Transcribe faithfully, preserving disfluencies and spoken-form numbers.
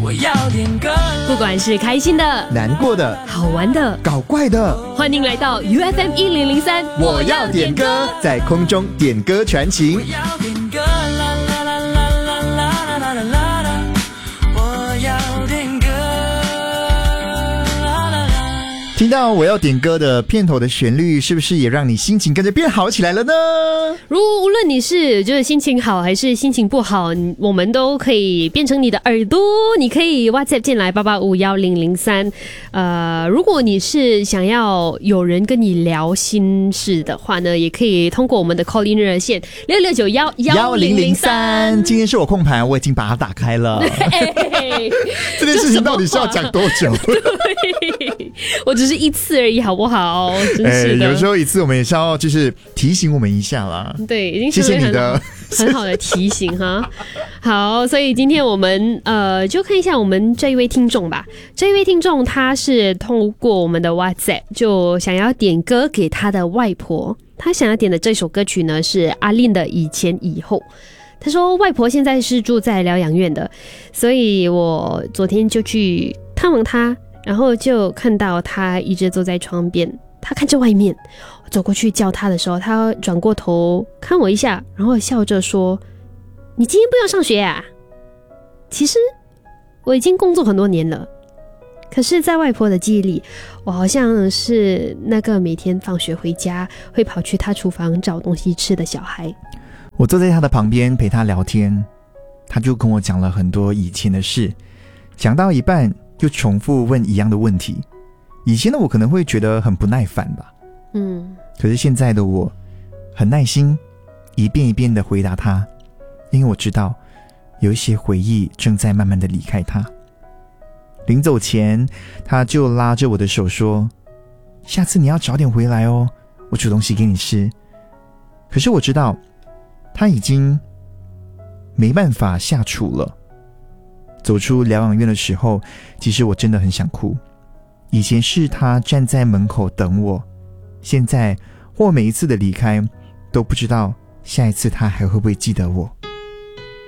我要点歌。 不管是开心的、 难过的、 好玩的、 搞怪的， 欢迎来到 U F M 一零零三， 我要点歌，在空中点歌传情。 我要点歌，啦啦啦啦啦啦啦啦啦啦，我要点歌。 听到我要点歌的片头的旋律，是不是也让你心情跟着变好起来了呢？ 如无论你是就是心情好还是心情不好，我们都可以变成你的耳朵，你可以 WhatsApp 进来八八五一零零三。呃，如果你是想要有人跟你聊心事的话呢，也可以通过我们的 call in 热线六六九一一零零三。 今天是我控盘，我已经把它打开了。这件事情到底是要讲多久？ 对，我只是一次而已，好不好？真是的、 欸、有时候一次我们也是要就是提醒我们一下啦。 对，已经谢谢你的很好的提醒哈。好，所以今天我们呃就看一下我们这一位听众吧。这一位听众他是通过我们的 WhatsApp 就想要点歌给他的外婆，他想要点的这首歌曲呢是阿令的《以前以后》。他说外婆现在是住在疗养院的，所以我昨天就去探望她，然后就看到她一直坐在床边，她看着外面，我走过去叫她的时候，她转过头看我一下，然后笑着说：你今天不要上学啊？其实我已经工作很多年了，可是在外婆的记忆里，我好像是那个每天放学回家会跑去她厨房找东西吃的小孩。 我坐在他的旁边陪他聊天，他就跟我讲了很多以前的事，讲到一半就重复问一样的问题。以前的我可能会觉得很不耐烦吧，嗯，可是现在的我很耐心，一遍一遍的回答他，因为我知道有一些回忆正在慢慢的离开他。临走前，他就拉着我的手说：下次你要早点回来哦，我煮东西给你吃。可是我知道他已经没办法下厨了。走出疗养院的时候，其实我真的很想哭。以前是他站在门口等我，现在或每一次的离开，都不知道下一次他还会不会记得我。